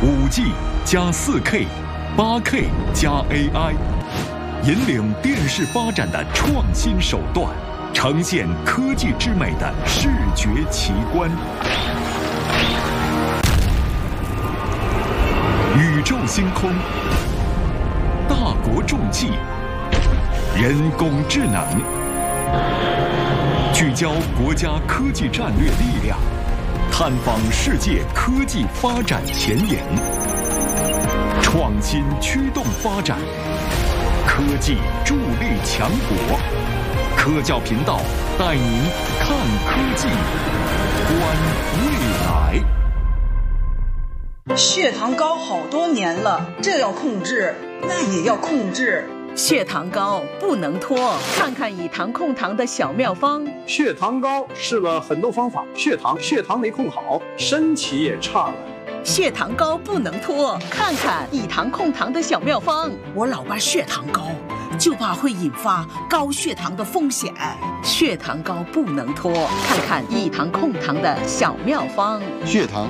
5G 加4K、8K 加 AI， 引领电视发展的创新手段，呈现科技之美的视觉奇观。宇宙星空，大国重器，人工智能，聚焦国家科技战略力量，探访世界科技发展前沿，创新驱动发展，科技助力强国。科教频道带您看科技，观未来。 血糖高好多年了，这要控制，那也要控制。 血糖高不能拖，看看以糖控糖的小妙方。 血糖高试了很多方法，血糖没控好，身体也差了。 血糖高不能拖，看看以糖控糖的小妙方。 我老伴血糖高，就怕会引发高血糖的风险。 血糖高不能拖，看看以糖控糖的小妙方。 血糖